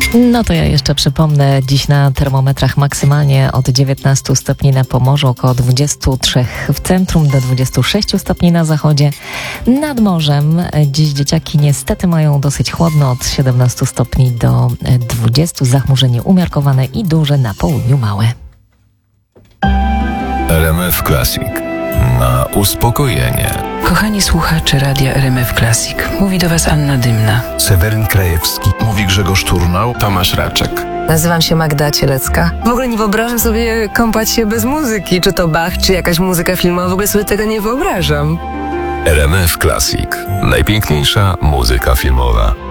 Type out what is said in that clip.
No to ja jeszcze przypomnę, dziś na termometrach maksymalnie od 19 stopni na Pomorzu, około 23 w centrum, do 26 stopni na zachodzie. Nad morzem dziś dzieciaki niestety mają dosyć chłodno, od 17 stopni do 20, zachmurzenie umiarkowane i duże, na południu małe. RMF Classic. Na uspokojenie. Kochani słuchacze Radia RMF Classic. Mówi do Was Anna Dymna. Seweryn Krajewski. Mówi Grzegorz Turnał. Tomasz Raczek. Nazywam się Magda Cielecka. W ogóle nie wyobrażam sobie kąpać się bez muzyki. Czy to Bach, czy jakaś muzyka filmowa. W ogóle sobie tego nie wyobrażam. RMF Classic. Najpiękniejsza muzyka filmowa.